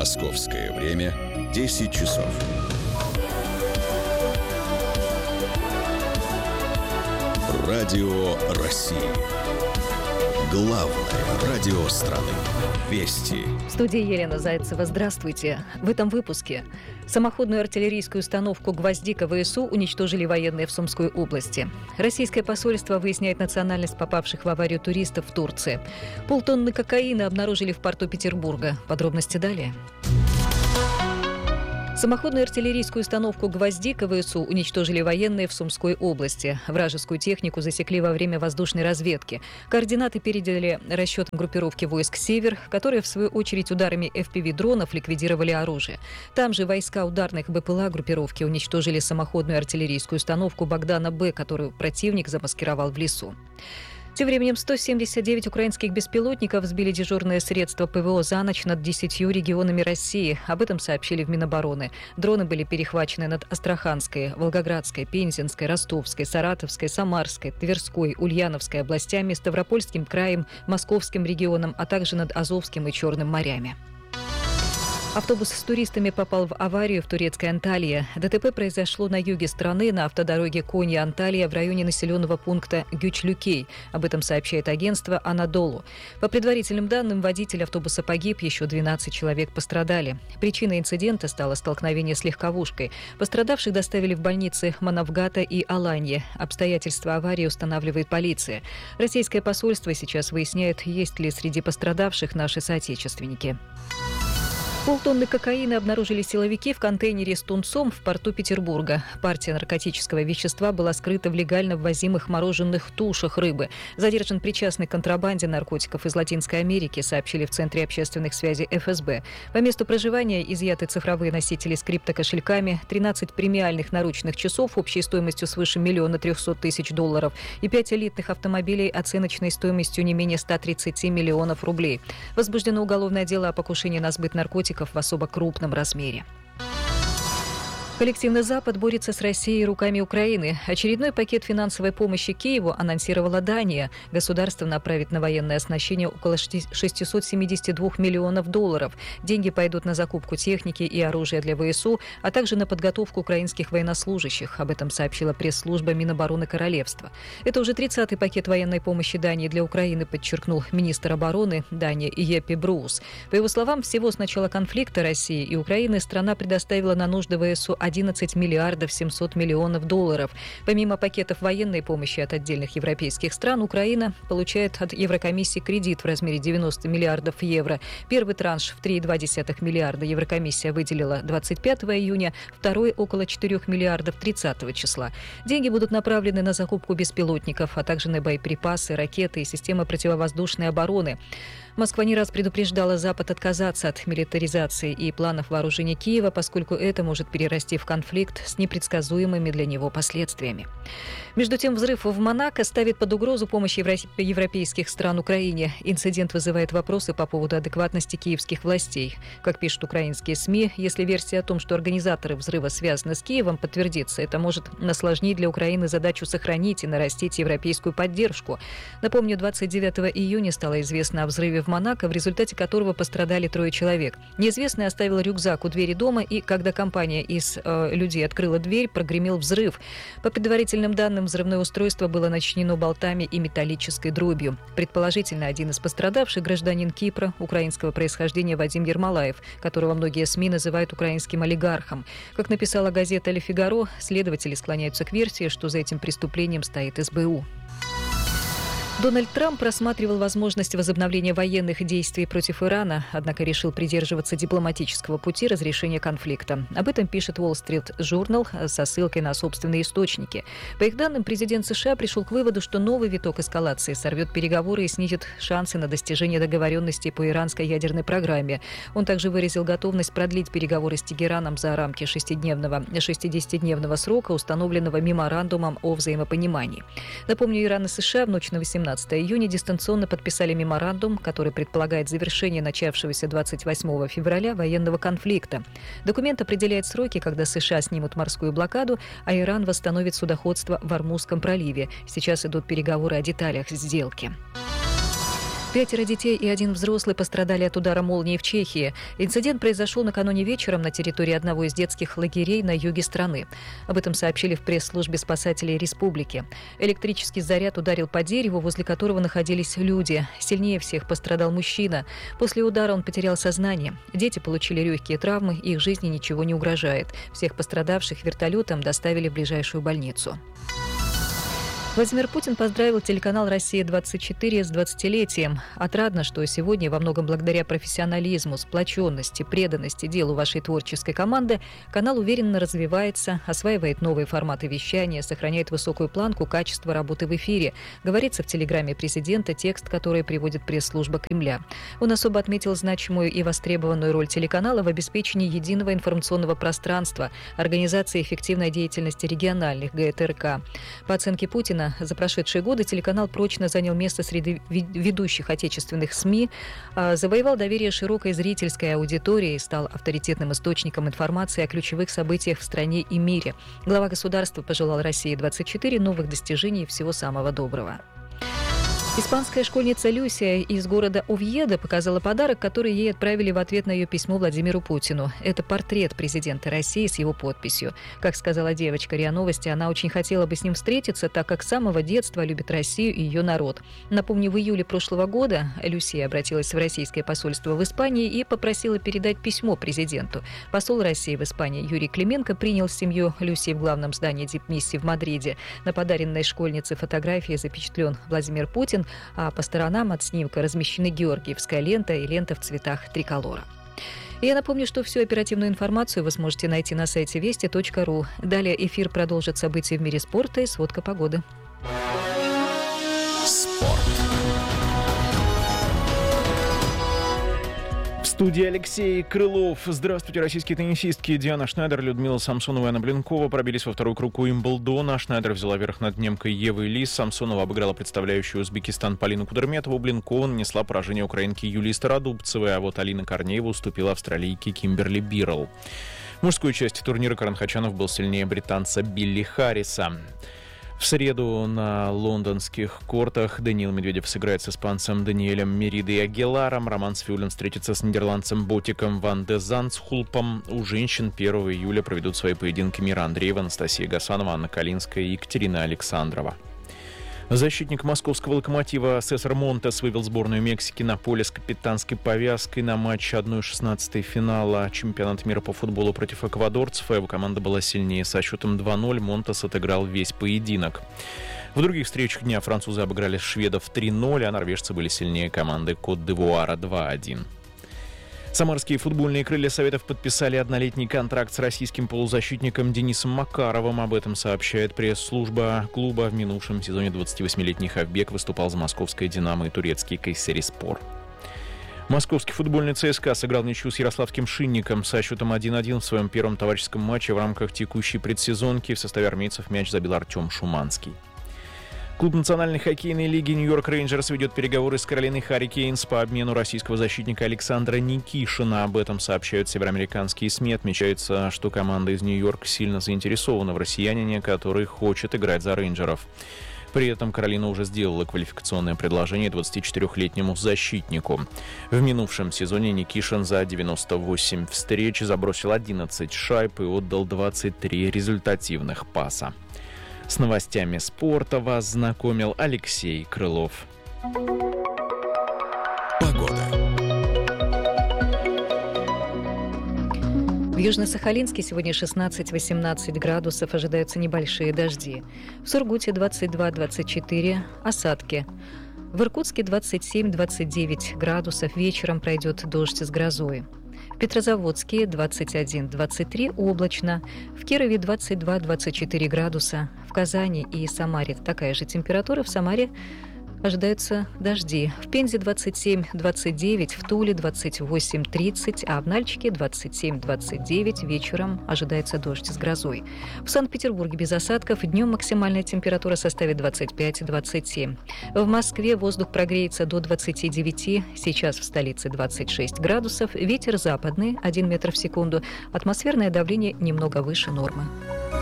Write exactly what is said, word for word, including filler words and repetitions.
Московское время десять часов. Радио России. Главное радио страны. Вести. В студии Елена Зайцева. Здравствуйте. В этом выпуске. Самоходную артиллерийскую установку «Гвоздика» ВСУ уничтожили военные в Сумской области. Российское посольство выясняет национальность попавших в аварию туристов в Турции. Полтонны кокаина обнаружили в порту Петербурга. Подробности далее. Самоходную артиллерийскую установку «Гвоздика» ВСУ уничтожили военные в Сумской области. Вражескую технику засекли во время воздушной разведки. Координаты передали расчетам группировки войск «Север», которые, в свою очередь, ударами эф пи ви-дронов ликвидировали оружие. Там же войска ударных БПЛА группировки уничтожили самоходную артиллерийскую установку «Богдана-Б», которую противник замаскировал в лесу. Тем временем сто семьдесят девять украинских беспилотников сбили дежурные средства ПВО за ночь над десятью регионами России. Об этом сообщили в Минобороны. Дроны были перехвачены над Астраханской, Волгоградской, Пензенской, Ростовской, Саратовской, Самарской, Тверской, Ульяновской областями, Ставропольским краем, Московским регионом, а также над Азовским и Черным морями. Автобус с туристами попал в аварию в турецкой Анталии. ДТП произошло на юге страны, на автодороге Коnya-Анталия в районе населенного пункта Гючлюкей. Об этом сообщает агентство «Анадолу». По предварительным данным, водитель автобуса погиб, еще двенадцать человек пострадали. Причиной инцидента стало столкновение с легковушкой. Пострадавших доставили в больницы Манавгата и Аланье. Обстоятельства аварии устанавливает полиция. Российское посольство сейчас выясняет, есть ли среди пострадавших наши соотечественники. Полтонны кокаина обнаружили силовики в контейнере с тунцом в порту Петербурга. Партия наркотического вещества была скрыта в легально ввозимых мороженых тушах рыбы. Задержан причастный к контрабанде наркотиков из Латинской Америки, сообщили в Центре общественных связей эф эс бэ. По месту проживания изъяты цифровые носители с криптокошельками, тринадцать премиальных наручных часов общей стоимостью свыше миллиона трехсот тысяч долларов и пять элитных автомобилей оценочной стоимостью не менее ста тридцати миллионов рублей. Возбуждено уголовное дело о покушении на сбыт наркотиков в особо крупном размере. Коллективный Запад борется с Россией руками Украины. Очередной пакет финансовой помощи Киеву анонсировала Дания. Государство направит на военное оснащение около шестьсот семьдесят два миллионов долларов. Деньги пойдут на закупку техники и оружия для ВСУ, а также на подготовку украинских военнослужащих. Об этом сообщила пресс-служба Минобороны Королевства. Это уже тридцатый пакет военной помощи Дании для Украины, подчеркнул министр обороны Дании Еппи Бруус. По его словам, всего с начала конфликта России и Украины страна предоставила на нужды ВСУ одиннадцать миллиардов семьсот миллионов долларов. Помимо пакетов военной помощи от отдельных европейских стран, Украина получает от Еврокомиссии кредит в размере девяносто миллиардов евро. Первый транш в три целых две десятых миллиарда Еврокомиссия выделила двадцать пятого июня, второй около четырёх миллиардов тридцатого числа. Деньги будут направлены на закупку беспилотников, а также на боеприпасы, ракеты и системы противовоздушной обороны. Москва не раз предупреждала Запад отказаться от милитаризации и планов вооружения Киева, поскольку это может перерасти в конфликт с непредсказуемыми для него последствиями. Между тем, взрыв в Монако ставит под угрозу помощь европейских стран Украине. Инцидент вызывает вопросы по поводу адекватности киевских властей. Как пишут украинские СМИ, если версия о том, что организаторы взрыва связаны с Киевом, подтвердится, это может осложнить для Украины задачу сохранить и нарастить европейскую поддержку. Напомню, двадцать девятого июня стало известно о взрыве в Монако, в результате которого пострадали трое человек. Неизвестный оставил рюкзак у двери дома, и когда компания из э, людей открыла дверь, прогремел взрыв. По предварительным данным, взрывное устройство было начинено болтами и металлической дробью. Предположительно, один из пострадавших — гражданин Кипра, украинского происхождения Вадим Ермолаев, которого многие СМИ называют украинским олигархом. Как написала газета «Ле Фигаро», следователи склоняются к версии, что за этим преступлением стоит эс бэ у. Дональд Трамп рассматривал возможность возобновления военных действий против Ирана, однако решил придерживаться дипломатического пути разрешения конфликта. Об этом пишет Wall Street Journal со ссылкой на собственные источники. По их данным, президент США пришел к выводу, что новый виток эскалации сорвет переговоры и снизит шансы на достижение договоренности по иранской ядерной программе. Он также выразил готовность продлить переговоры с Тегераном за рамки шестидневного, шестидесятидневного срока, установленного меморандумом о взаимопонимании. Напомню, Иран и США в ночь на восемнадцатое июня дистанционно подписали меморандум, который предполагает завершение начавшегося двадцать восьмого февраля военного конфликта. Документ определяет сроки, когда США снимут морскую блокаду, а Иран восстановит судоходство в Ормузском проливе. Сейчас идут переговоры о деталях сделки. Пятеро детей и один взрослый пострадали от удара молнии в Чехии. Инцидент произошел накануне вечером на территории одного из детских лагерей на юге страны. Об этом сообщили в пресс-службе спасателей республики. Электрический заряд ударил по дереву, возле которого находились люди. Сильнее всех пострадал мужчина. После удара он потерял сознание. Дети получили легкие травмы, их жизни ничего не угрожает. Всех пострадавших вертолетом доставили в ближайшую больницу. Владимир Путин поздравил телеканал «Россия-двадцать четыре» с двадцатилетием. Отрадно, что сегодня во многом благодаря профессионализму, сплоченности, преданности делу вашей творческой команды канал уверенно развивается, осваивает новые форматы вещания, сохраняет высокую планку качества работы в эфире. Говорится в телеграмме президента, текст, который приводит пресс-служба Кремля. Он особо отметил значимую и востребованную роль телеканала в обеспечении единого информационного пространства, организации эффективной деятельности региональных гэ тэ эр ка. По оценке Путина, за прошедшие годы телеканал прочно занял место среди ведущих отечественных СМИ, завоевал доверие широкой зрительской аудитории и стал авторитетным источником информации о ключевых событиях в стране и мире. Глава государства пожелал «России-двадцать четыре» новых достижений и всего самого доброго. Испанская школьница Люсия из города Овьедо показала подарок, который ей отправили в ответ на ее письмо Владимиру Путину. Это портрет президента России с его подписью. Как сказала девочка РИА Новости, она очень хотела бы с ним встретиться, так как с самого детства любит Россию и ее народ. Напомню, в июле прошлого года Люсия обратилась в российское посольство в Испании и попросила передать письмо президенту. Посол России в Испании Юрий Клименко принял семью Люсии в главном здании дипмиссии в Мадриде. На подаренной школьнице фотографии запечатлен Владимир Путин, а по сторонам от снимка размещены георгиевская лента и лента в цветах триколора. И я напомню, что всю оперативную информацию вы сможете найти на сайте вести точка ру. Далее эфир продолжит события в мире спорта и сводка погоды. Спорт. В студии Алексей Крылов. Здравствуйте, российские теннисистки. Диана Шнайдер, Людмила Самсонова и Анна Блинкова пробились во второй круг Уимблдона. Шнайдер взяла верх над немкой Евой Лис. Самсонова обыграла представляющую Узбекистан Полину Кудерметову. Блинкова нанесла поражение украинке Юлии Стародубцевой, а вот Алина Корнеева уступила австралийке Кимберли Биррелл. В мужской части турнира Карен Хачанов был сильнее британца Билли Харриса. В среду на лондонских кортах Даниил Медведев сыграет с испанцем Даниэлем Меридой Агиларом. Роман Сфюлен встретится с нидерландцем Ботиком Ван де Зандсхулпом. У женщин первого июля проведут свои поединки Мира Андреева, Анастасия Гасанова, Анна Калинская и Екатерина Александрова. Защитник московского «Локомотива» Сесар Монтес вывел сборную Мексики на поле с капитанской повязкой на матч одна шестнадцатая финала чемпионата мира по футболу против эквадорцев. Его команда была сильнее. Со счетом два ноль Монтес отыграл весь поединок. В других встречах дня французы обыграли шведов три ноль, а норвежцы были сильнее команды Кот-д'Ивуара два один. Самарские футбольные крылья Советов подписали однолетний контракт с российским полузащитником Денисом Макаровым. Об этом сообщает пресс-служба клуба. В минувшем сезоне двадцативосьмилетний хавбек выступал за московское «Динамо» и турецкий Кайсериспор. Московский футбольный ЦСКА сыграл ничью с ярославским «Шинником» со счетом один один в своем первом товарищеском матче в рамках текущей предсезонки. В составе армейцев мяч забил Артем Шуманский. Клуб национальной хоккейной лиги Нью-Йорк Рейнджерс ведет переговоры с Каролиной Харрикейнс по обмену российского защитника Александра Никишина. Об этом сообщают североамериканские СМИ. Отмечается, что команда из Нью-Йорка сильно заинтересована в россиянине, который хочет играть за Рейнджеров. При этом Каролина уже сделала квалификационное предложение двадцатичетырёхлетнему защитнику. В минувшем сезоне Никишин за девяносто восемь встреч забросил одиннадцать шайб и отдал двадцать три результативных паса. С новостями спорта вас знакомил Алексей Крылов. Погода. В Южно-Сахалинске сегодня шестнадцать-восемнадцать градусов, ожидаются небольшие дожди. В Сургуте двадцать два - двадцать четыре, осадки. В Иркутске двадцать семь - двадцать девять градусов, вечером пройдет дождь с грозой. В Петрозаводске двадцать один - двадцать три, облачно. В Кирове двадцать два - двадцать четыре градуса. В Казани и Самаре такая же температура. В Самаре ожидаются дожди. В Пензе двадцать семь - двадцать девять, в Туле двадцать восемь - тридцать, а в Нальчике двадцать семь - двадцать девять. Вечером ожидается дождь с грозой. В Санкт-Петербурге без осадков. Днем максимальная температура составит двадцать пять - двадцать семь. В Москве воздух прогреется до двадцати девяти. Сейчас в столице двадцать шесть градусов. Ветер западный один метр в секунду. Атмосферное давление немного выше нормы.